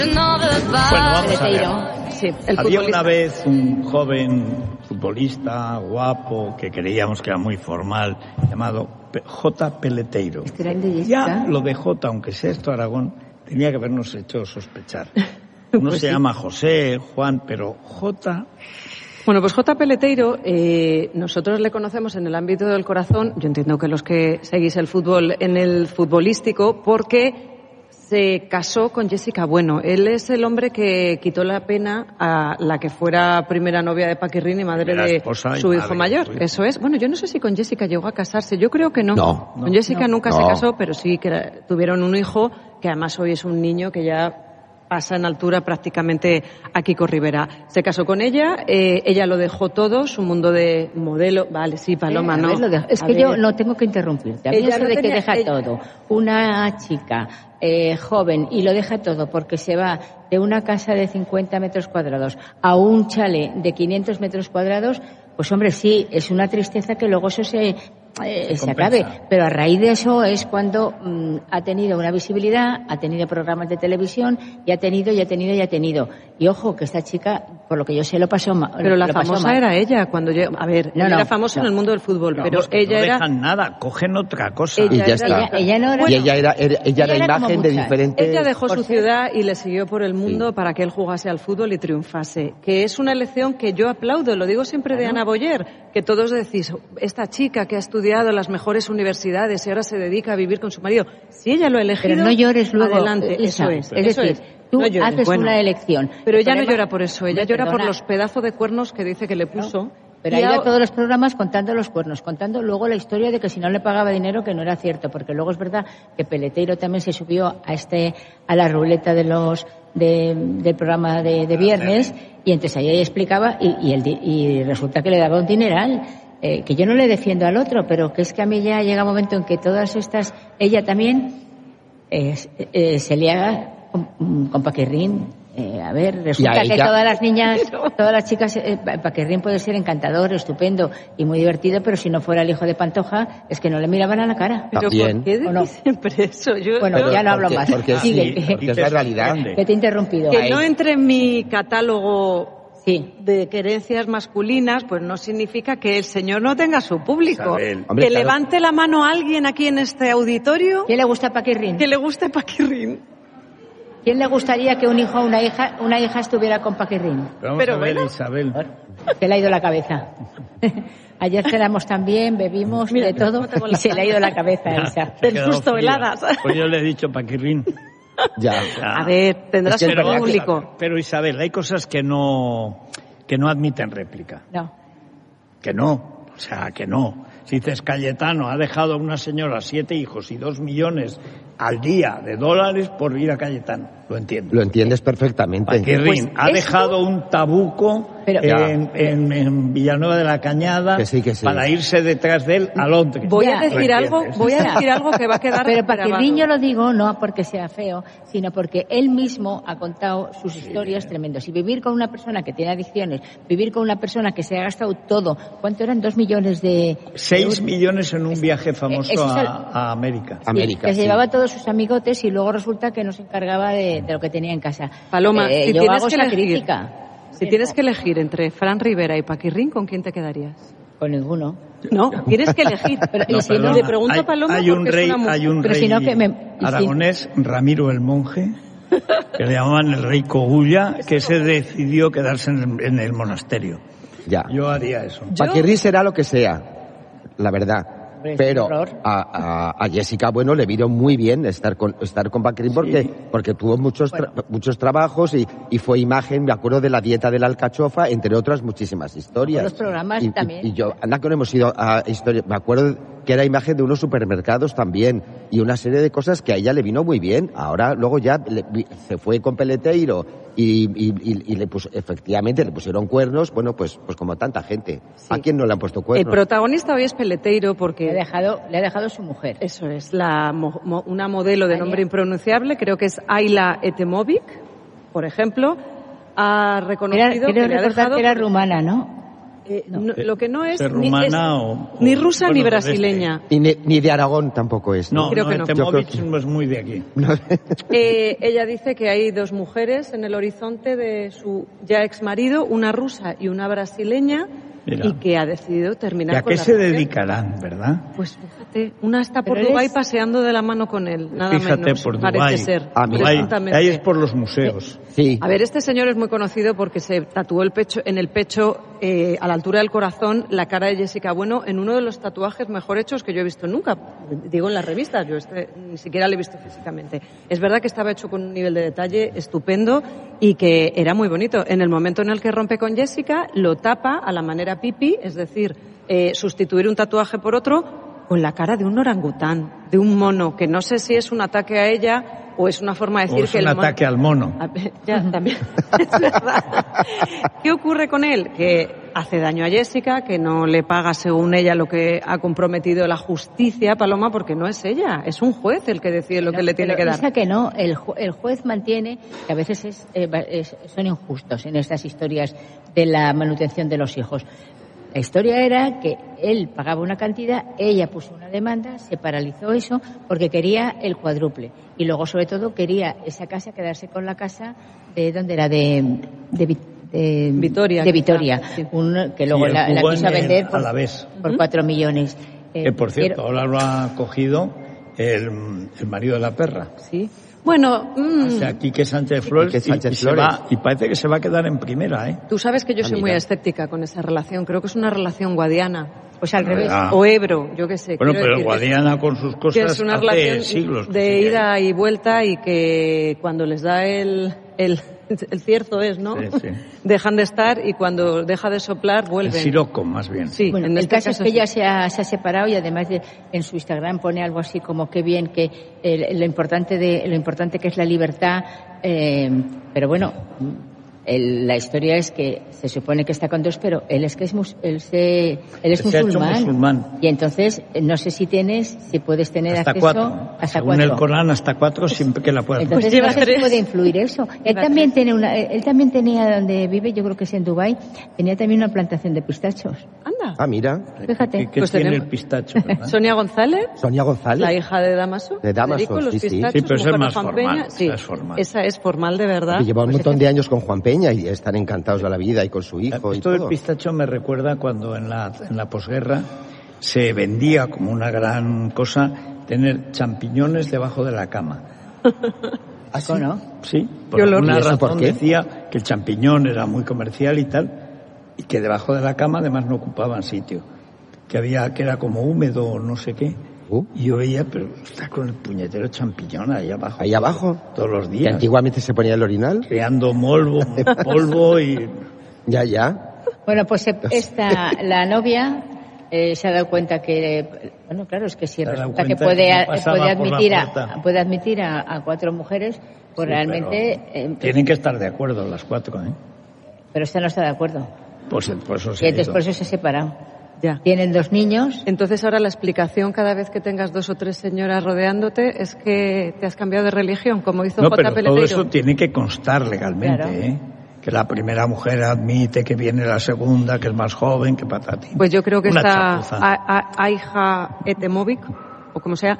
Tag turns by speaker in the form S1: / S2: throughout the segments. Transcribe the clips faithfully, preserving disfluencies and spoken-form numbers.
S1: Bueno, vamos a ver.
S2: Sí, el
S1: Había
S2: futbolista.
S1: una vez un joven futbolista guapo que creíamos que era muy formal, llamado Pe- J. Peleteiro.
S3: ¿Este era el de Jessica?
S1: Ya lo de J, aunque sea esto Aragón, tenía que habernos hecho sospechar. Uno
S2: Pues
S1: se
S2: sí.
S1: llama José, Juan, pero J...
S2: Bueno, pues J. Peleteiro, eh, nosotros le conocemos en el ámbito del corazón, yo entiendo que los que seguís el fútbol en el futbolístico, porque se casó con Jessica Bueno. Él es el hombre que quitó la pena a la que fuera primera novia de Paquirrín y madre
S1: Primera
S2: de
S1: esposa y
S2: su
S1: madre
S2: hijo
S1: de
S2: mayor.
S1: su hijo.
S2: Eso es. Bueno, yo no sé si con Jessica llegó a casarse, yo creo que no.
S4: No.
S2: Con Jessica
S3: No.
S2: nunca
S4: No.
S2: se casó, pero sí que era- tuvieron un hijo que además hoy es un niño que ya pasa en altura prácticamente a Kiko Rivera. Se casó con ella, eh, ella lo dejó todo, su mundo de modelo. Vale, sí, Paloma,
S3: Eh, a
S2: no.
S3: ver, lo de- es
S2: A
S3: que
S2: ver.
S3: yo no tengo que interrumpirte. A mí
S2: Ella
S3: eso
S2: no
S3: de que
S2: tenía-
S3: deja
S2: ella-
S3: todo, una chica eh, joven, y lo deja todo porque se va de una casa de cincuenta metros cuadrados a un chalet de quinientos metros cuadrados, pues hombre, sí, es una tristeza que luego eso se, eh,
S1: Se
S3: se
S1: compensa.
S3: acabe. Pero a raíz de eso es cuando mm, ha tenido una visibilidad, ha tenido programas de televisión, y ha tenido, y ha tenido, y ha tenido. Y ojo, que esta chica, por lo que yo sé, lo pasó mal.
S2: Pero la
S3: lo pasó
S2: famosa
S3: mal.
S2: era ella cuando llegó. A ver,
S3: No,
S2: ella
S3: no,
S2: era famosa
S3: no.
S2: en el mundo del fútbol, pero
S1: Vamos, que
S2: ella
S1: no
S2: era.
S1: dejan nada, cogen otra cosa.
S2: Ella
S4: Y ya
S2: era
S4: está.
S3: Ella, ella no era...
S4: Y ella era, era- ella era
S3: Ella era como
S4: imagen de
S3: muchas.
S4: diferentes...
S2: Ella dejó
S3: Por
S2: su
S3: ser-
S2: ciudad y le siguió por el mundo
S4: Sí.
S2: para que él jugase al fútbol y triunfase. Que es una elección que yo aplaudo, lo digo siempre de Ana Boyer, que todos decís, esta chica que ha estudiado en las mejores universidades y ahora se dedica a vivir con su marido. Si ella lo ha elegido,
S3: Pero no llores luego,
S2: adelante.
S3: Isa.
S2: Eso es,
S3: Es
S2: eso
S3: decir,
S2: es.
S3: tú
S2: No llores,
S3: haces
S2: bueno.
S3: una elección.
S2: Pero
S3: El
S2: ella no
S3: problema-
S2: llora por eso, ella
S3: Hombre,
S2: llora por
S3: perdona.
S2: los pedazos de cuernos que dice que le puso.
S3: Pero
S2: Y
S3: ha ido a
S2: ahora-
S3: todos los programas contando los cuernos, contando luego la historia de que si no le pagaba dinero, que no era cierto, porque luego es verdad que Peleteiro también se subió a este a la ruleta de los de- del programa de, de viernes, y entonces ahí ella explicaba y, y, el di- y resulta que le daba un dineral. Eh, que yo no le defiendo al otro, pero que es que a mí ya llega un momento en que todas estas, ella también eh, eh, se lía con, con Paquirrín. Eh, a ver, resulta
S4: Y a
S3: que
S4: ella-
S3: todas las niñas, todas las chicas, eh, Pa- Paquirrín puede ser encantador, estupendo y muy divertido, pero si no fuera el hijo de Pantoja, es que no le miraban a la cara.
S2: Pero
S4: También.
S2: ¿por qué decís
S3: ¿O no?
S2: siempre eso? Yo,
S3: Bueno,
S2: yo-
S3: ya no hablo
S4: porque-
S3: más.
S4: porque
S3: Sigue,
S4: sí,
S3: que-
S4: porque es la realidad.
S3: que te he interrumpido.
S2: que
S4: Ahí.
S2: no entre en mi catálogo
S3: Sí.
S2: de querencias masculinas, pues no significa que el señor no tenga su público.
S1: Isabel.
S4: Hombre,
S2: que
S4: claro.
S2: levante la mano a alguien aquí en este auditorio
S3: ¿Quién le gusta a Paquirrín?
S2: que le guste Paquirrín.
S3: ¿Quién le gustaría que un hijo o una hija, una hija estuviera con Paquirrín?
S1: Pero vamos
S2: Pero
S1: a ver,
S2: bueno.
S1: Isabel.
S3: Se le ha ido la cabeza. Ayer cenamos también, bebimos,
S2: Mira,
S3: de todo,
S2: ¿cómo tengo
S3: y
S2: la
S3: se le ha ido la cabeza a Elsa.
S1: Se ha
S2: Del
S1: quedado
S2: susto,
S1: fría.
S2: heladas.
S1: Pues yo le he dicho Paquirrín.
S4: Ya.
S2: A ver, tendrá
S4: Es que
S2: su
S4: es verdad que-
S2: público.
S1: Pero Isabel, hay cosas que no que no admiten réplica.
S3: No.
S1: Que no, o sea, que no. Si dices Cayetano ha dejado a una señora siete hijos y dos millones al día de dólares por ir a Cayetano, lo entiendo.
S4: Lo entiendes perfectamente.
S1: Paquirrín
S3: Pues
S1: ha
S3: esto-
S1: dejado un tabuco
S3: Pero-
S1: en, en- en Villanueva de la Cañada
S4: Que sí, que sí.
S1: para irse detrás de él a Londres.
S2: Voy
S3: Ya.
S2: a decir
S1: ¿Lo
S2: algo,
S1: entiendes?
S2: voy a decir algo que va a quedar
S3: Pero
S2: grabado.
S3: Paquirrín yo lo digo no porque sea feo, sino porque él mismo ha contado sus historias tremendas. Y vivir con una persona que tiene adicciones, vivir con una persona que se ha gastado todo, ¿cuánto eran? Dos millones de...
S1: Seis millones en un viaje famoso
S3: ese es el-
S1: a, a América.
S3: Sí,
S4: América,
S3: que se
S4: sí.
S3: llevaba a todos sus amigotes y luego resulta que no se encargaba de, de lo que tenía en casa.
S2: Paloma,
S3: Eh,
S2: si
S3: yo
S2: tienes
S3: hago
S2: que
S3: esa
S2: elegir,
S3: crítica.
S2: si tienes que elegir entre Fran Rivera y Paquirrín, ¿con quién te quedarías?
S3: Con ninguno.
S2: No, tienes que elegir.
S3: Pero,
S1: No,
S3: y si no,
S1: perdona,
S2: le pregunto
S1: hay,
S2: a Paloma
S1: hay un
S2: porque es
S1: rey,
S2: una mujer.
S1: hay un
S3: Pero
S1: rey
S3: si no, que me- y si-
S1: aragonés, Ramiro el Monje, que le llamaban el rey Cogulla, que se decidió quedarse en el, en el monasterio.
S4: Ya.
S1: Yo haría eso.
S2: Yo-
S4: Paquirrín será lo que sea, la verdad.
S3: Hombre, es
S4: Pero
S3: un horror.
S4: a, a, a Jessica, bueno, le vino muy bien estar con estar con Paquirrín porque, porque tuvo muchos tra- muchos trabajos y, y fue imagen, me acuerdo de la dieta de la alcachofa, entre otras muchísimas historias.
S3: Los programas
S4: y, y-
S3: también.
S4: Y, yo, anda que no hemos ido a historias, me acuerdo que era imagen de unos supermercados también y una serie de cosas que a ella le vino muy bien. Ahora, luego ya le- se fue con Peleteiro y, y, y, y le puso, efectivamente le pusieron cuernos, bueno, pues, pues como tanta gente. ¿A quién no le han puesto
S2: El
S4: cuernos?
S2: protagonista hoy es Peleteiro
S3: Le ha
S2: porque
S3: dejado, le ha dejado su mujer.
S2: eso es la mo- mo- una modelo de
S3: Ayla.
S2: nombre impronunciable, creo que es Ayla Etemovic, por ejemplo, ha
S3: Era,
S2: reconocido
S3: quiero
S2: que le ha
S3: recordar
S2: dejado
S3: que era rumana, ¿no?
S2: Eh, no, lo que no es
S1: ser
S2: ni,
S1: rumana
S2: es,
S1: o,
S2: ni
S1: o,
S2: rusa
S1: bueno,
S2: ni
S1: del
S2: brasileña.
S1: este.
S4: Y ni, ni de Aragón tampoco es.
S1: No,
S2: Creo
S1: no,
S2: que no.
S1: Temovic
S4: Yo creo
S1: no es muy de aquí.
S2: Eh, ella dice que hay dos mujeres en el horizonte de su ya ex marido, una rusa y una brasileña,
S1: Mira.
S2: y que ha decidido terminar
S1: ¿Y a
S2: con
S1: qué
S2: la
S1: se
S2: relación.
S1: dedicarán, verdad?
S2: Pues fíjate, una está por
S3: Pero
S2: Dubái
S3: eres-
S2: paseando de la mano con él, nada
S1: Fíjate,
S2: menos,
S1: por
S2: parece
S1: Dubái.
S2: ser.
S4: Ah, mira.
S1: Ahí,
S2: presuntamente.
S1: ahí es por los museos.
S4: Sí.
S2: A ver, este señor es muy conocido porque se tatuó el pecho, en el pecho, eh, a la altura del corazón, la cara de Jessica Bueno en uno de los tatuajes mejor hechos que yo he visto nunca. Digo en las revistas, yo este, ni siquiera lo he visto físicamente. Es verdad que estaba hecho con un nivel de detalle estupendo y que era muy bonito. En el momento en el que rompe con Jessica, lo tapa a la manera Pipi, es decir, eh, sustituir un tatuaje por otro, con la cara de un orangután, de un mono, que no sé si es un ataque a ella o es una forma de decir
S1: O es
S2: que
S1: un
S2: el mono...
S1: ataque al mono.
S2: A ver, ya, también. Es verdad. ¿Qué ocurre con él? Que hace daño a Jessica, que no le paga según ella lo que ha comprometido la justicia, Paloma, porque no es ella, es un juez el que decide lo que
S3: No,
S2: le tiene
S3: pero
S2: que dar.
S3: piensa que no, el, ju- el juez mantiene que a veces es, eh, va- es- son injustos en estas historias de la manutención de los hijos. La historia era que él pagaba una cantidad, ella puso una demanda, se paralizó eso porque quería el cuádruple. Y luego, sobre todo, quería esa casa, quedarse con la casa de, ¿dónde era? De, de, Vi- de
S2: Vitoria,
S3: De Vitoria.
S2: quizá, sí.
S3: Un- que luego
S1: Sí, él
S3: la, la
S1: jugó
S3: quiso
S1: en el
S3: vender por,
S1: Alavés.
S3: por cuatro millones. Eh,
S1: Que, por cierto,
S3: pero-
S1: ahora lo ha cogido el, el marido de la perra.
S2: Sí. Bueno, mm,
S1: O sea, Quique Sánchez Flores,
S4: Quique Sánchez
S1: y, y se
S4: Flores.
S1: va, y parece que se va a quedar en primera, ¿eh?
S2: tú sabes que yo
S4: Ah,
S2: soy muy
S4: mira.
S2: escéptica con esa relación. Creo que es una relación guadiana.
S3: Pues al revés.
S1: Ah.
S2: O Ebro, yo qué sé.
S1: Bueno,
S2: quiero
S1: pero
S2: decir,
S1: Guadiana con sus
S2: que
S1: cosas
S2: es una
S1: hace
S2: relación
S1: siglos. que
S2: de
S1: sigue.
S2: ida y vuelta y que cuando les da el, el, el cierzo es, ¿no?
S1: Sí, sí.
S2: Dejan de estar y cuando deja de soplar
S1: El
S2: vuelven.
S1: siroco, más bien.
S2: Sí,
S3: Bueno,
S2: en
S3: el
S2: este
S3: caso es que
S2: sí.
S3: ella se ha, se ha separado y además de- en su Instagram pone algo así como qué bien que eh, lo importante de lo importante que es la libertad, eh, pero bueno, el- la historia es que se supone que está con dos, pero él es que es mus- él se, él es
S1: Se ha hecho
S3: musulmán,
S1: musulmán.
S3: y entonces eh, no sé si tienes si puedes tener
S1: Hasta
S3: acceso
S1: cuatro.
S3: hasta
S1: Según
S3: cuatro.
S1: el Corán, hasta cuatro siempre que la puedas.
S3: Entonces
S2: Pues lleva
S3: no sé si
S2: tres.
S3: puede influir eso. Él
S2: Lleva
S3: también
S2: tres.
S3: tiene una, él también tenía donde vive, yo creo que es en Dubái, tenía también una plantación de pistachos.
S2: Anda.
S4: Ah, mira.
S3: Fíjate.
S1: Que, que
S2: Pues
S1: tiene
S2: tenemos-
S1: el pistacho, ¿verdad?
S2: Sonia González,
S4: Sonia González.
S2: la hija de Damaso.
S4: De Damaso,
S2: Federico, los
S4: sí, sí.
S2: pistachos,
S1: Sí, pero esa es
S2: mujer de
S1: más
S2: Juan
S1: formal,
S2: Peña. Sí,
S1: esa es formal.
S2: esa es formal de verdad.
S4: Que lleva un
S3: Pues
S4: montón
S3: este-
S4: de años con Juan Peña y están encantados de la vida y con su hijo y
S1: Esto del
S4: todo.
S1: pistacho me recuerda cuando en la, en la posguerra se vendía como una gran cosa tener champiñones debajo de la cama.
S4: ¿Ah, sí?
S3: ¿O no?
S1: Sí, por
S2: olor.
S1: alguna
S4: ¿Y eso por
S1: razón
S4: qué?
S1: decía que el champiñón era muy comercial y tal, y que debajo de la cama además no ocupaban sitio, que había que era como húmedo o no sé qué.
S4: Uh.
S1: Y yo veía, pero está con el puñetero champiñón ahí abajo.
S4: Ahí abajo.
S1: Todos los
S4: Que
S1: días.
S4: antiguamente se ponía el orinal.
S1: Creando molvo, polvo y...
S4: Ya, ya.
S3: Bueno, pues eh, esta, la novia eh, se ha dado cuenta que, bueno, claro, es que si
S1: Se ha dado
S3: resulta que
S1: cuenta
S3: puede,
S1: que no
S3: a-
S1: pasaba
S3: puede
S1: por la
S3: admitir, a,
S1: puerta.
S3: puede admitir a, a cuatro mujeres, pues
S1: Sí,
S3: realmente,
S1: pero
S3: eh,
S1: tienen que estar de acuerdo las cuatro, ¿eh?
S3: pero esta no está de acuerdo.
S1: Pues por eso se
S3: Y
S1: ha
S3: entonces
S1: ido.
S3: por eso se ha separado.
S2: Ya.
S3: Tienen dos niños.
S2: Entonces ahora la explicación cada vez que tengas dos o tres señoras rodeándote es que te has cambiado de religión, como hizo
S1: No,
S2: J.
S1: pero todo
S2: Peleteiro.
S1: eso tiene que constar legalmente,
S3: Claro.
S1: ¿eh? Que la primera mujer admite que viene la segunda, que es más joven, que patatín.
S2: Pues yo creo que
S1: Una
S2: esta
S1: chapuza.
S2: a- a- Aija Etemovic, o como sea,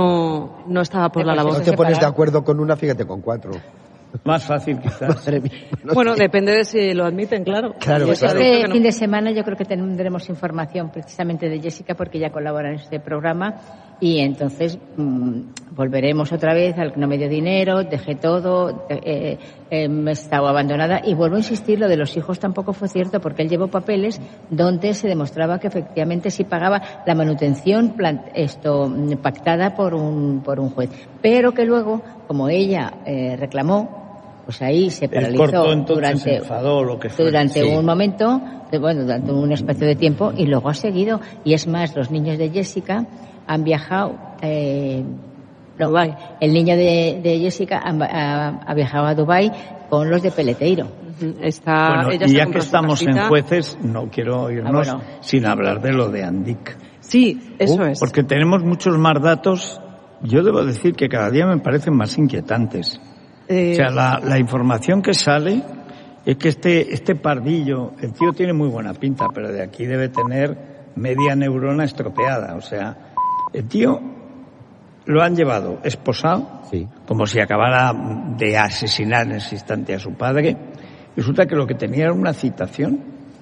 S2: no, no estaba por la
S3: Pues
S2: labor.
S4: No
S3: se
S4: te pones de
S3: separaron.
S4: acuerdo con una, fíjate, con cuatro.
S1: Más fácil quizás.
S4: Madre mía. No
S2: Bueno,
S4: sé.
S2: depende de si lo admiten, claro.
S4: Claro,
S2: Pues
S4: claro.
S2: ya digo
S3: Este
S2: que no.
S3: fin de semana yo creo que tendremos información precisamente de Jessica porque ella colabora en este programa y entonces mmm, volveremos otra vez al que no me dio dinero, dejé todo, eh, eh, me estaba abandonada y vuelvo a insistir, lo de los hijos tampoco fue cierto porque él llevó papeles donde se demostraba que efectivamente sí pagaba la manutención plan- esto mm, pactada por un, por un juez, pero que luego, como ella eh, reclamó, pues ahí se
S1: El
S3: paralizó
S1: corto entonces
S3: durante
S1: se enfadó lo que fue.
S3: durante
S4: Sí.
S3: un momento, de- bueno, durante un espacio de tiempo y luego ha seguido. Y es más, los niños de Jessica han viajado, eh, no,
S2: Dubái.
S3: el niño de, de Jessica ha, ha- ha viajado a Dubái con los de Peleteiro.
S2: Ujú, Está,
S1: Bueno,
S2: ella
S1: y
S2: se
S1: ya
S2: compró
S1: que
S2: su
S1: estamos en
S2: casita.
S1: jueces, no quiero irnos
S3: Ah, bueno.
S1: sin hablar de lo de Andic.
S2: Sí, eso
S1: Uh,
S2: es.
S1: Porque tenemos muchos más datos. Yo debo decir que cada día me parecen más inquietantes.
S2: Eh,
S1: O sea, la, la información que sale Es que este, este pardillo, el tío tiene muy buena pinta, pero de aquí debe tener media neurona estropeada. O sea, el tío lo han llevado esposado,
S4: sí,
S1: como si acabara de asesinar en ese instante a su padre. Resulta que lo que tenía era una citación.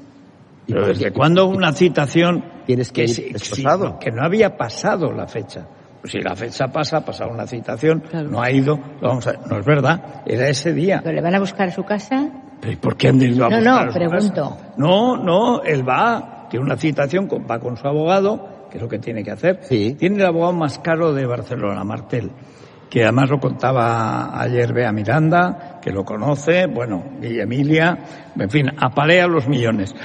S1: Pero ¿desde cuándo una citación?
S4: Tienes que,
S1: que
S4: ir esposado.
S1: Que no había pasado la fecha. Pues si la fecha pasa, ha pasado una citación, claro. No ha ido, lo vamos a ver. No es verdad, era ese día.
S3: ¿Pero le van a buscar a su casa?
S1: ¿Pero ¿y por qué han ido a
S3: no,
S1: buscar
S3: no,
S1: a su
S3: pregunto.
S1: casa? No, no, él va, tiene una citación, va con su abogado, que es lo que tiene que hacer.
S4: Sí.
S1: Tiene el abogado más caro de Barcelona, Martel, que además lo contaba ayer Bea Miranda, que lo conoce, bueno, y Emilia, en fin, apalea los millones.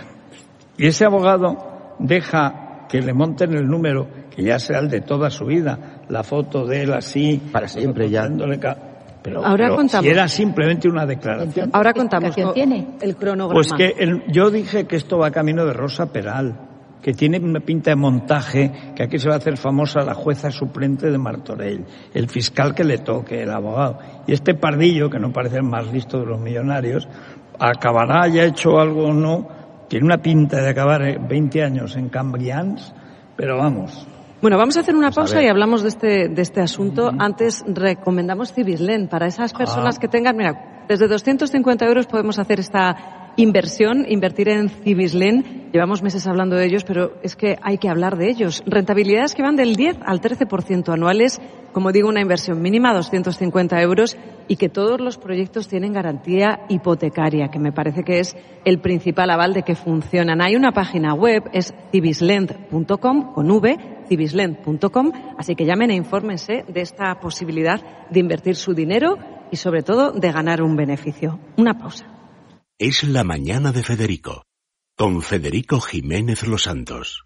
S1: Y ese abogado deja que le monten el número, que ya sea el de toda su vida, la foto de él así,
S4: para siempre ya.
S1: Pero,
S2: ahora
S1: pero
S2: contamos.
S1: Si era simplemente una declaración.
S2: Ahora contamos.
S3: ¿Qué tiene?
S2: El cronograma.
S1: Pues que el, yo dije que esto va camino de Rosa Peral, que tiene una pinta de montaje, que aquí se va a hacer famosa la jueza suplente de Martorell, el fiscal que le toque, el abogado. Y este pardillo, que no parece el más listo de los millonarios, acabará, ya hecho algo o no, tiene una pinta de acabar veinte años en Cambrians, pero vamos.
S2: Bueno, vamos a hacer una
S4: Pues
S2: pausa y hablamos de este, de este asunto. Uh-huh. Antes recomendamos Civislent para esas personas ah. que tengan, mira, desde doscientos cincuenta euros podemos hacer esta inversión, invertir en Civislent. Llevamos meses hablando de ellos, pero es que hay que hablar de ellos. Rentabilidades que van del diez al trece por ciento anuales, como digo, una inversión mínima, doscientos cincuenta euros, y que todos los proyectos tienen garantía hipotecaria, que me parece que es el principal aval de que funcionan. Hay una página web, es civislent punto com, con V, civislent punto com, así que llamen e infórmense de esta posibilidad de invertir su dinero y, sobre todo, de ganar un beneficio. Una pausa.
S5: Es la mañana de Federico, con Federico Jiménez Los Santos.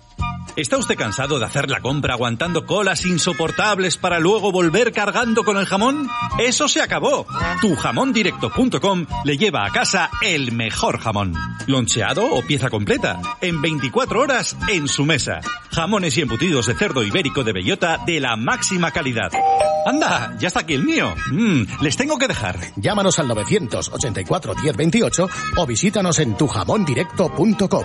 S6: ¿Está usted cansado de hacer la compra aguantando colas insoportables para luego volver cargando con el jamón? ¡Eso se acabó! tu jamón directo punto com le lleva a casa el mejor jamón. Loncheado o pieza completa, en veinticuatro horas en su mesa. Jamones y embutidos de cerdo ibérico de bellota de la máxima calidad. ¡Anda! ¡Ya está aquí el mío! Mm, les tengo que dejar.
S7: Llámanos al novecientos ochenta y cuatro diez veintiocho o visítanos en tu jamón directo punto com.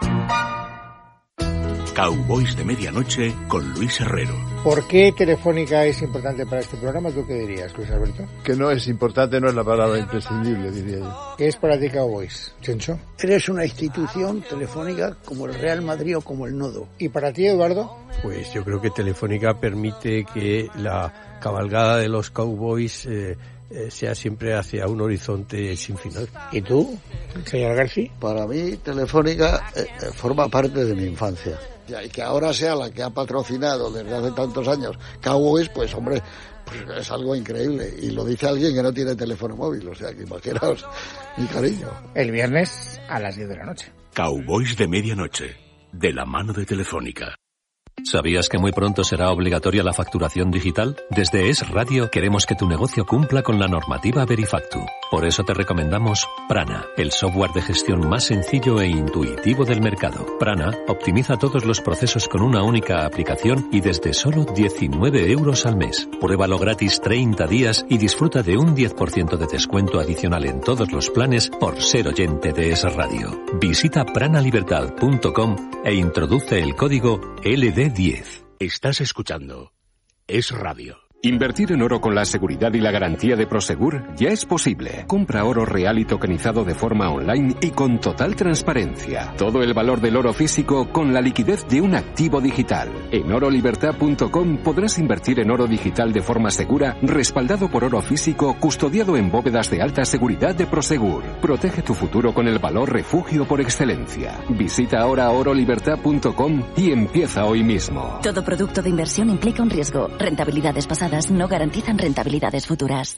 S5: Cowboys de Medianoche con Luis Herrero.
S8: ¿Por qué Telefónica es importante para este programa? ¿Tú qué dirías, Luis Alberto?
S9: Que no es importante, no es la palabra imprescindible, diría yo.
S8: ¿Qué es para ti Cowboys, Chencho?
S10: Eres una institución telefónica como el Real Madrid o como el Nodo.
S8: ¿Y para ti, Eduardo?
S11: Pues yo creo que Telefónica permite que la cabalgada de los Cowboys eh, eh, sea siempre hacia un horizonte sin final.
S8: ¿Y tú, señor García?
S12: Para mí, Telefónica eh, forma parte de mi infancia. Y que ahora sea la que ha patrocinado desde hace tantos años Cowboys, pues hombre, pues es algo increíble. Y lo dice alguien que no tiene teléfono móvil, o sea que imaginaos mi cariño.
S8: El viernes a las diez de la noche.
S5: Cowboys de Medianoche, de la mano de Telefónica.
S13: ¿Sabías que muy pronto será obligatoria la facturación digital? Desde Es Radio queremos que tu negocio cumpla con la normativa Verifactu. Por eso te recomendamos Prana, el software de gestión más sencillo e intuitivo del mercado. Prana optimiza todos los procesos con una única aplicación y desde solo diecinueve euros al mes. Pruébalo gratis treinta días y disfruta de un diez por ciento de descuento adicional en todos los planes por ser oyente de Es Radio. Visita pranalibertad punto com e introduce el código L D diez.
S5: Estás escuchando Es Radio.
S14: Invertir en oro con la seguridad y la garantía de Prosegur ya es posible. Compra oro real y tokenizado de forma online y con total transparencia. Todo el valor del oro físico con la liquidez de un activo digital. En oro libertad punto com podrás invertir en oro digital de forma segura, respaldado por oro físico, custodiado en bóvedas de alta seguridad de Prosegur. Protege tu futuro con el valor refugio por excelencia. Visita ahora oro libertad punto com y empieza hoy mismo.
S15: Todo producto de inversión implica un riesgo. Rentabilidades pasadas no garantizan rentabilidades futuras.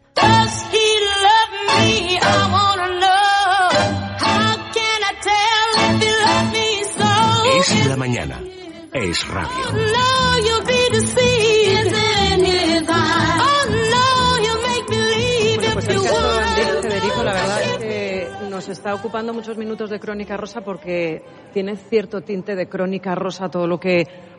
S5: Es la mañana. Es Radio.
S2: Bueno, pues el caso de Federico, la verdad es que nos está ocupando muchos minutos de Crónica Rosa porque tiene cierto tinte de Crónica Rosa todo lo que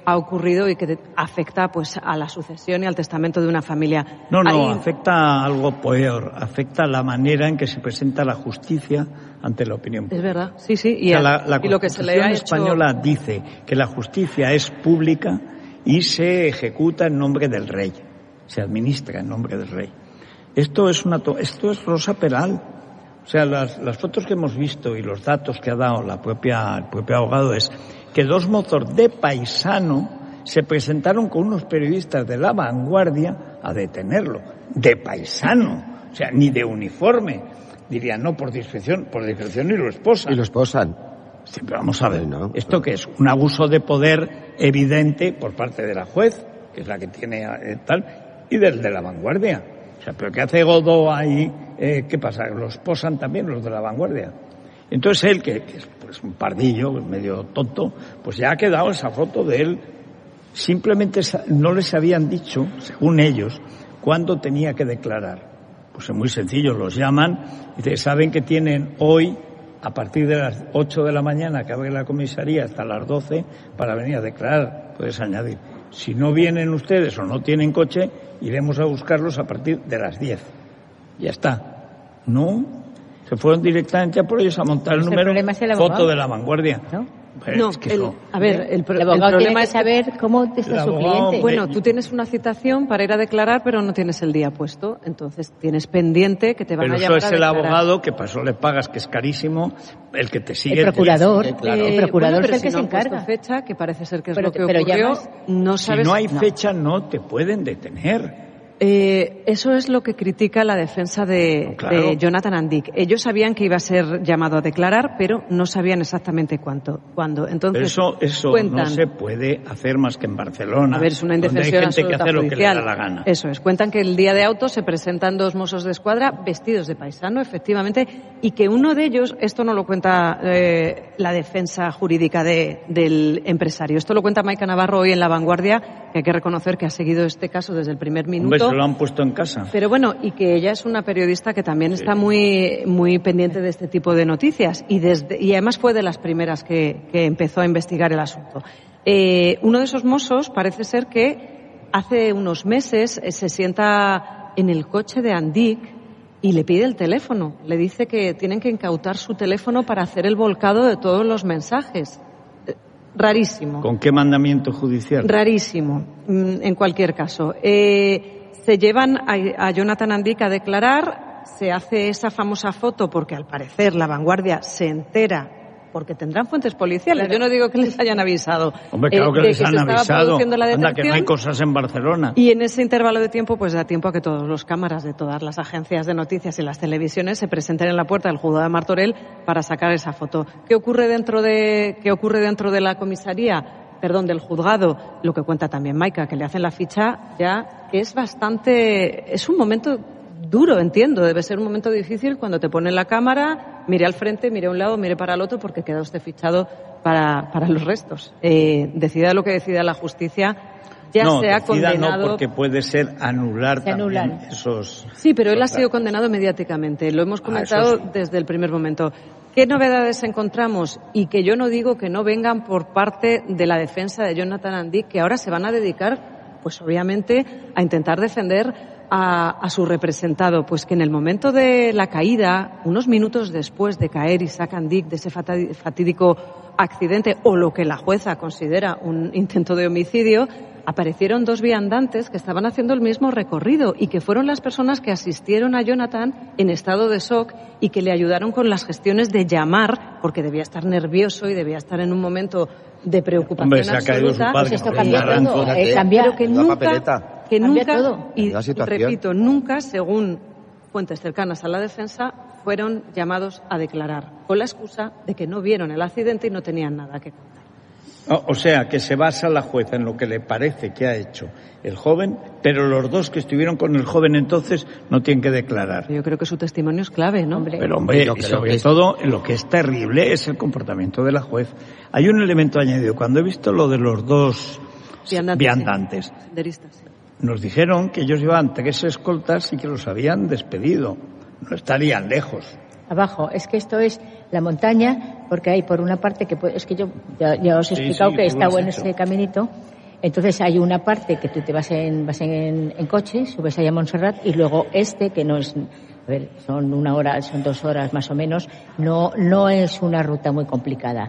S2: ha ocurrido y que afecta pues a la sucesión y al testamento de una familia.
S1: No, no,
S2: Hay...
S1: afecta a algo peor, afecta a la manera en que se presenta la justicia ante la opinión pública.
S2: Es verdad, sí, sí. Y,
S1: o sea,
S2: a...
S1: la, la
S2: y lo que se le ha
S1: española
S2: hecho...
S1: dice que la justicia es pública y se ejecuta en nombre del rey, se administra en nombre del rey. Esto es una, to... esto es Rosa Peral. O sea, las, las fotos que hemos visto y los datos que ha dado la propia, el propio abogado es que dos mozos de Paisano se presentaron con unos periodistas de La Vanguardia a detenerlo. De Paisano, o sea, ni de uniforme. Dirían, no, por discreción, por discreción y lo esposan.
S4: Y lo esposan.
S1: Sí, pero vamos a ver, ¿no? ¿Esto qué es? Un abuso de poder evidente por parte de la juez, que es la que tiene eh, tal, y del de La Vanguardia. O sea, ¿pero qué hace Godó ahí? Eh, ¿Qué pasa? ¿Los posan también los de La Vanguardia? Entonces él, que, que es pues, un pardillo, medio tonto, pues ya ha quedado esa foto de él. Simplemente no les habían dicho, según ellos, cuándo tenía que declarar. Pues es muy sencillo, los llaman y dicen, saben que tienen hoy, a partir de las ocho de la mañana, que abre la comisaría, hasta las doce, para venir a declarar. Puedes añadir, si no vienen ustedes o no tienen coche, iremos a buscarlos a partir de las diez. Ya está. No, se fueron directamente a por ellos a montar el
S3: pues
S1: número,
S3: el el
S1: foto de La Vanguardia.
S3: ¿No?
S1: Pues
S2: no,
S1: es que
S2: el,
S1: eso,
S2: a ver, el,
S3: el abogado
S2: el
S3: tiene
S2: problema
S3: que
S2: es
S3: saber cómo está su cliente.
S2: Bueno, tú tienes una citación para ir a declarar, pero no tienes el día puesto, entonces tienes pendiente que te van
S1: pero
S2: a llamar
S1: eso es
S2: a
S1: el
S2: declarar.
S1: abogado, que para eso le pagas, que es carísimo, el que te sigue.
S3: El procurador,
S1: te... claro.
S2: eh,
S3: el procurador
S2: bueno,
S3: es el que
S2: si
S3: se
S2: no
S3: encarga.
S2: Fecha, que parece ser que es
S3: pero,
S2: lo que
S3: pero
S2: ocurrió,
S3: llamas,
S2: no sabes.
S1: Si no hay
S2: no.
S1: fecha, no te pueden detener.
S2: Eh, eso es lo que critica la defensa de,
S1: no, claro.
S2: de Jonathan Andic. Ellos sabían que iba a ser llamado a declarar, pero no sabían exactamente cuánto, cuándo. Entonces,
S1: pero eso eso
S2: cuentan,
S1: no se puede hacer más que en Barcelona.
S2: A ver, es una indefensión
S1: donde hay gente que hace
S2: judicial.
S1: lo que le da la gana.
S2: Eso es. Cuentan que el día de auto se presentan dos mozos de escuadra vestidos de paisano, efectivamente, y que uno de ellos, esto no lo cuenta eh, la defensa jurídica de, del empresario, esto lo cuenta Maica Navarro hoy en La Vanguardia, que hay que reconocer que ha seguido este caso desde el primer minuto.
S1: Hombre, se lo han puesto en casa.
S2: Pero bueno, y que ella es una periodista que también sí. está muy muy pendiente de este tipo de noticias y desde y además fue de las primeras que, que empezó a investigar el asunto. Eh, uno de esos mozos parece ser que hace unos meses eh, se sienta en el coche de Andic y le pide el teléfono. Le dice que tienen que incautar su teléfono para hacer el volcado de todos los mensajes. Rarísimo.
S1: ¿Con qué mandamiento judicial?
S2: Rarísimo, en cualquier caso. Eh, se llevan a, a Jonathan Andic a declarar, se hace esa famosa foto porque al parecer La Vanguardia se entera, porque tendrán fuentes policiales. Yo no digo que les hayan avisado.
S1: Hombre, claro que
S2: eh,
S1: les
S2: que
S1: han avisado.
S2: Anda,
S1: que no hay cosas en Barcelona.
S2: Y en ese intervalo de tiempo, pues da tiempo a que todos los cámaras de todas las agencias de noticias y las televisiones se presenten en la puerta del juzgado de Martorell para sacar esa foto. ¿Qué ocurre dentro de, qué ocurre dentro de la comisaría? Perdón, del juzgado, lo que cuenta también Maica, que le hacen la ficha ya, que es bastante, es un momento duro, entiendo, debe ser un momento difícil cuando te ponen la cámara, mire al frente, mire a un lado, mire para el otro, porque queda usted fichado para, para los restos. Eh, decida lo que decida la justicia, ya
S1: no,
S2: se ha
S1: decida
S2: condenado.
S1: No, porque puede ser anular
S3: se
S1: también
S3: anulan.
S1: esos.
S2: Sí, pero él ha
S1: esos
S2: sido condenado mediáticamente, lo hemos comentado
S1: ah, sí.
S2: desde el primer momento. ¿Qué novedades encontramos? Y que yo no digo que no vengan por parte de la defensa de Jonathan Andic, que ahora se van a dedicar, pues obviamente, a intentar defender a, a su representado. Pues que en el momento de la caída, unos minutos después de caer Isaac Andic de ese fatídico accidente, o lo que la jueza considera un intento de homicidio, aparecieron dos viandantes que estaban haciendo el mismo recorrido y que fueron las personas que asistieron a Jonathan en estado de shock y que le ayudaron con las gestiones de llamar, porque debía estar nervioso y debía estar en un momento de preocupación
S1: Hombre, se ha caído
S2: absoluta.
S1: su padre,
S3: pues esto cambia todo, eh, cambia,
S2: pero que nunca, que nunca
S3: todo.
S2: y repito, nunca, según fuentes cercanas a la defensa, fueron llamados a declarar, con la excusa de que no vieron el accidente y no tenían nada que contar.
S1: O, o sea, que se basa la jueza en lo que le parece que ha hecho el joven, pero los dos que estuvieron con el joven entonces no tienen que declarar.
S2: Yo creo que su testimonio es clave, ¿no?
S3: Hombre.
S1: Pero, hombre,
S4: Yo
S1: y
S4: creo
S1: sobre
S4: que es-
S1: todo, lo que es terrible es el comportamiento de la juez. Hay un elemento añadido. Cuando he visto lo de los dos
S2: Viandantes,
S1: viandantes,
S2: sí. Senderistas, sí.
S1: nos dijeron que ellos llevaban tres escoltas y que los habían despedido. No estarían lejos.
S3: Abajo, es que esto es la montaña, porque hay por una parte que, puede- es que yo ya, ya os he
S1: Sí,
S3: explicado
S1: sí,
S3: que he
S1: tú lo
S3: estado
S1: has
S3: en
S1: hecho.
S3: ese caminito, Entonces hay una parte que tú te vas en, vas en, en coche, subes allá a Montserrat, y luego este, que no es, a ver, son una hora, son dos horas más o menos, no, no es una ruta muy complicada.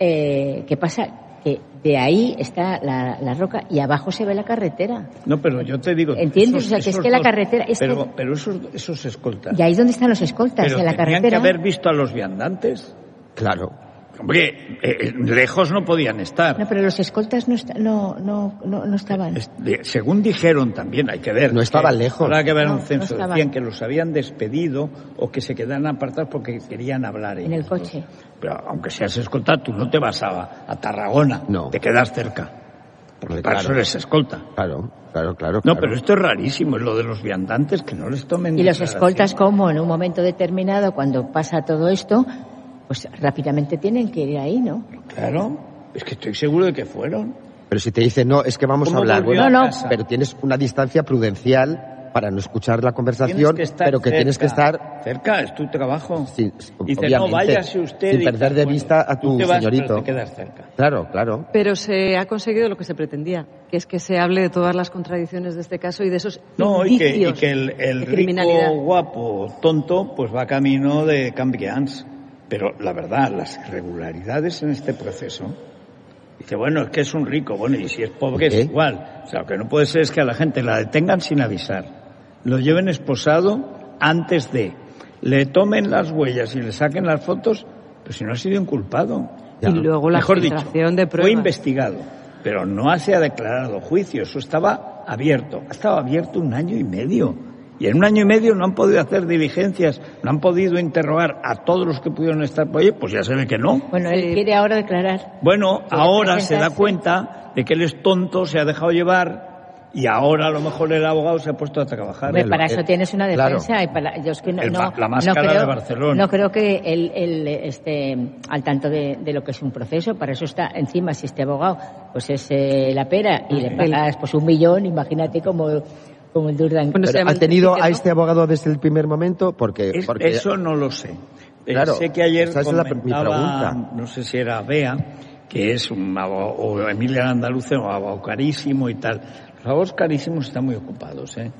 S3: Eh, ¿Qué pasa? Que de ahí está la, la roca y abajo se ve la carretera.
S1: No, pero yo te digo...
S3: ¿Entiendes?
S1: Esos,
S3: o sea, que es que
S1: dos,
S3: la carretera... Es
S1: pero
S3: que...
S1: pero esos, esos escoltas...
S3: Y ahí es donde están los escoltas,
S1: pero
S3: en la carretera.
S1: tenían que haber visto a los viandantes.
S4: Claro.
S1: Hombre, eh, lejos no podían estar.
S3: No, pero los escoltas no, está, no, no, no, no estaban.
S1: Es, de, según dijeron también, hay que ver.
S4: No estaban lejos.
S1: Habrá que ver
S3: no,
S1: un censo.
S3: No
S1: decían que los habían despedido o que se quedaran apartados porque querían hablar ellos.
S3: En el coche.
S1: Pero aunque seas escolta, tú no te vas a, a Tarragona.
S4: No.
S1: Te quedas cerca. Porque
S4: Claro.
S1: para eso eres escolta.
S4: Claro, claro, claro.
S1: No,
S4: claro.
S1: pero esto es rarísimo, es lo de los viandantes, que no les tomen
S3: Y los
S1: declaración.
S3: escoltas, como en un momento determinado, cuando pasa todo esto, pues rápidamente tienen que ir ahí, ¿no?
S1: Claro, es que estoy seguro de que fueron.
S4: Pero si te dicen, no, es que vamos a
S1: ¿Cómo
S4: hablar.
S1: volvió
S4: Bueno,
S1: a
S3: no,
S1: casa?
S4: pero tienes una distancia prudencial para no escuchar la conversación,
S1: Tienes que estar
S4: pero que
S1: cerca.
S4: tienes que estar
S1: Cerca, es tu trabajo.
S4: sin,
S1: Dice,
S4: obviamente,
S1: no, váyase usted.
S4: sin
S1: y
S4: perder
S1: tal.
S4: de
S1: Bueno,
S4: vista a
S1: tú
S4: tu
S1: te vas,
S4: señorito.
S1: pero te quedas cerca.
S4: Claro, claro.
S2: Pero se ha conseguido lo que se pretendía, que es que se hable de todas las contradicciones de este caso y de esos
S1: No, y que, y
S2: indicios
S1: que el, el
S2: de
S1: rico,
S2: criminalidad.
S1: guapo, tonto, pues va camino de Cambrians. Pero la verdad, las irregularidades en este proceso... Dice, bueno, es que es un rico. Bueno, y si es pobre es
S4: ¿Qué?
S1: igual. O sea, lo que no puede ser es que a la gente la detengan sin avisar. Lo lleven esposado antes de... Le tomen las huellas y le saquen las fotos, pues si no ha sido inculpado.
S2: Y luego la
S1: Mejor dicho,
S2: filtración de
S1: fue
S2: pruebas.
S1: investigado, pero no se ha declarado juicio. Eso estaba abierto. Ha estado abierto un año y medio. Y en un año y medio no han podido hacer diligencias, no han podido interrogar a todos los que pudieron estar por ahí, pues ya se ve que no.
S3: Bueno, él quiere ahora declarar.
S1: Bueno,
S3: Quiere
S1: ahora se da
S3: presentarse.
S1: cuenta de que él es tonto, se ha dejado llevar y ahora a lo mejor el abogado se ha puesto a trabajar.
S3: Hombre, para eso tienes una
S1: Claro.
S3: defensa. Y para, yo es que no,
S1: El
S3: no,
S1: ma- la
S3: no
S1: máscara
S3: creo,
S1: de Barcelona.
S3: No creo que él, él esté al tanto de, de lo que es un proceso. Para eso está encima, si este abogado pues es eh, la pera y le pagas pues un millón, imagínate como, como el Durdan.
S4: Pero ¿ha tenido a este abogado desde el primer momento? Porque,
S1: Es-
S4: porque
S1: Eso no lo sé. Eh,
S4: Claro,
S1: sé que ayer
S4: esa es la- mi
S1: comentaba,
S4: pregunta.
S1: no sé si era Bea, que es un abogado, o Emilia Andaluce, un abogado carísimo y tal. Los abogados carísimos están muy ocupados, ¿eh?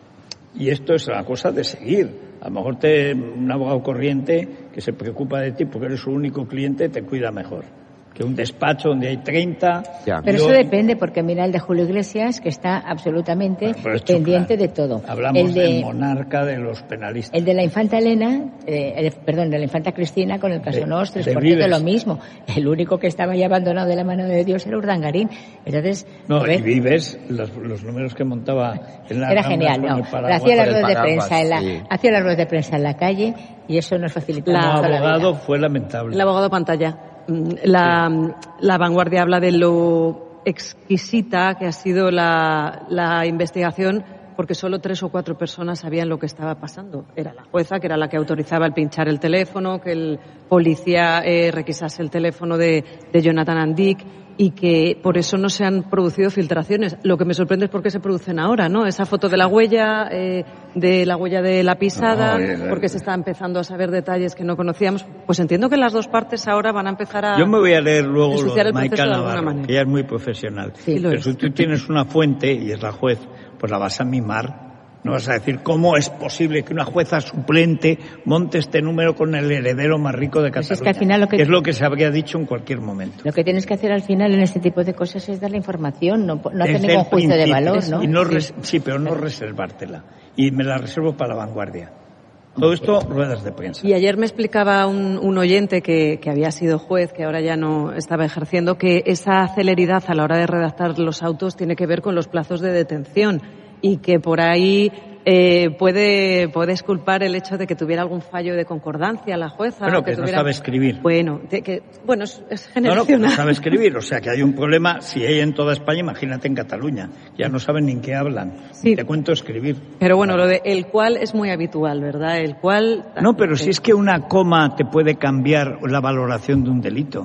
S1: Y esto es una cosa de seguir. A lo mejor te, un abogado corriente que se preocupa de ti porque eres su único cliente te cuida mejor que un despacho donde hay treinta.
S3: Pero eso depende, porque mira el de Julio Iglesias, que está absolutamente
S1: pero es
S3: pendiente de todo.
S1: Hablamos
S3: el de,
S1: del monarca de los penalistas.
S3: el de la infanta Elena, eh, el- perdón, de la infanta Cristina con el caso
S1: De-
S3: Nostres,
S1: de
S3: por cierto,
S1: Vives.
S3: lo mismo. El único que estaba ya abandonado de la mano de Dios era Urdangarín. Entonces,
S1: No,
S3: a ver,
S1: y Vives, los, los números que montaba en la
S3: era
S1: Rambla
S3: genial,
S1: con
S3: ¿no?
S1: el
S3: Pero
S1: paraguas.
S3: hacía las
S1: Con el
S3: ruedas de
S1: paraguas,
S3: prensa en la,
S1: sí.
S3: hacía las ruedas de prensa en la calle y eso nos facilitaba
S1: Como
S3: mucho la vida.
S1: abogado fue lamentable.
S2: El abogado pantalla. Mm, La, la Vanguardia habla de lo exquisita que ha sido la, la investigación porque solo tres o cuatro personas sabían lo que estaba pasando. Era la jueza, que era la que autorizaba el pinchar el teléfono, que el policía eh, requisase el teléfono de, de Jonathan Andic y que por eso no se han producido filtraciones. Lo que me sorprende es por qué se producen ahora, ¿no? Esa foto de la huella, eh, de la huella de la pisada,
S1: No, eh,
S2: porque se está empezando a saber detalles que no conocíamos. Pues entiendo que las dos partes ahora van a empezar a...
S1: Yo me voy a leer luego lo
S2: ensuciar
S1: de
S2: el proceso
S1: Maica
S2: de alguna
S1: Navarro,
S2: manera.
S1: que ella es muy profesional.
S2: Sí, lo
S1: Pero
S2: es.
S1: si tú tienes una fuente y es la juez, pues la vas a mimar. No vas a decir, ¿cómo es posible que una jueza suplente monte este número con el heredero más rico de
S3: Pues
S1: Cataluña?
S3: es que al final lo que-
S1: es lo que se habría dicho en cualquier momento.
S3: Lo que tienes que hacer al final en este tipo de cosas es dar la información, no, no hacer
S1: Desde
S3: ningún
S1: el
S3: juicio de
S1: principio.
S3: valor, ¿no?
S1: Y no
S3: Sí.
S1: res- sí, pero no reservártela. Y me la reservo para la Vanguardia. Todo esto, ruedas de prensa.
S2: Y ayer me explicaba un, un oyente que, que había sido juez, que ahora ya no estaba ejerciendo, que esa celeridad a la hora de redactar los autos tiene que ver con los plazos de detención y que por ahí eh, puede puedes culpar el hecho de que tuviera algún fallo de concordancia la jueza.
S1: Bueno,
S2: o
S1: que no
S2: tuviera-
S1: sabe escribir.
S2: Bueno, de que, bueno es, es
S1: No, no, que no
S2: generacional.
S1: sabe escribir. O sea, que hay un problema. Si hay en toda España, imagínate en Cataluña. Ya no saben ni en qué hablan. Ni te cuento escribir.
S2: Pero bueno, lo de el cual es muy habitual, ¿verdad? El cual...
S1: No, pero si es que una coma te puede cambiar la valoración de un delito.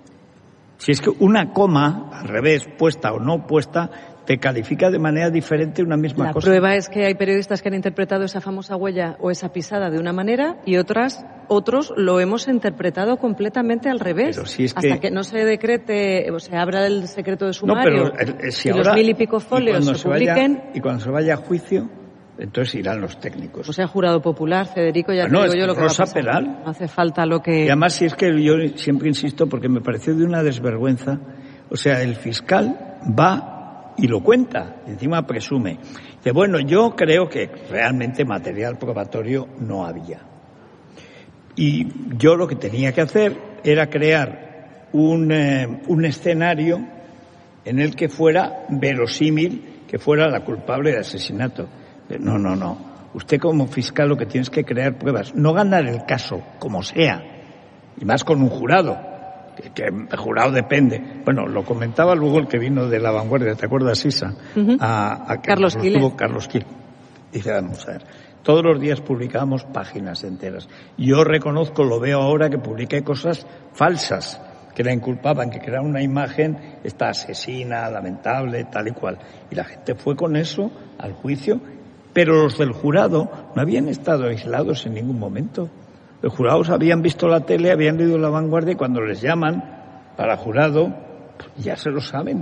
S1: Si es que una coma, al revés, puesta o no puesta, te califica de manera diferente una misma
S2: La
S1: cosa.
S2: prueba es que hay periodistas que han interpretado esa famosa huella o esa pisada de una manera y otras otros lo hemos interpretado completamente al revés.
S1: Pero si es
S2: hasta
S1: que...
S2: que no se decrete, o se abra el secreto de sumario
S1: no, pero, eh, si
S2: y
S1: ahora,
S2: los mil y pico folios
S1: y
S2: se, se publiquen...
S1: Vaya, y cuando se vaya a juicio, entonces irán los técnicos.
S2: O sea, jurado popular, Federico, ya
S1: no,
S2: te digo
S1: es
S2: yo lo que
S1: Rosa
S2: va a pasar.
S1: Peral.
S2: No hace falta lo que...
S1: Y además, si es que yo siempre insisto, porque me pareció de una desvergüenza, o sea, el fiscal va y lo cuenta, y encima presume. Dice, bueno, yo creo que realmente material probatorio no había. Y yo lo que tenía que hacer era crear un, eh, un escenario en el que fuera verosímil que fuera la culpable de asesinato. No, no, no. Usted como fiscal lo que tiene es que crear pruebas, no ganar el caso como sea, y más con un jurado, que, que el jurado depende. Bueno, lo comentaba luego el que vino de La Vanguardia, ¿te acuerdas, Isa?
S2: Uh-huh.
S1: A, a
S2: Carlos Quil.
S1: Carlos Quil. Dice, vamos a ver, todos los días publicamos páginas enteras. Yo reconozco, lo veo ahora, que publiqué cosas falsas, que la inculpaban, que creaban una imagen, esta asesina, lamentable, tal y cual. Y la gente fue con eso al juicio, pero los del jurado no habían estado aislados en ningún momento. Los jurados habían visto la tele, habían leído La Vanguardia, y cuando les llaman para jurado, pues ya se lo saben.